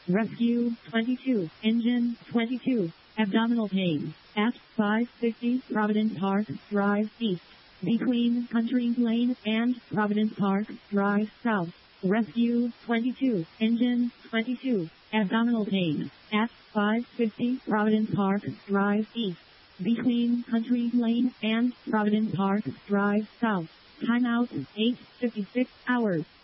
Rescue 22, engine 22, abdominal pain, at 550 Providence Park Drive East, between Country Lane and Providence Park Drive South. Rescue 22, engine 22, abdominal pain, at 550 Providence Park Drive East, between Country Lane and Providence Park Drive South. Timeout 8:56 hours.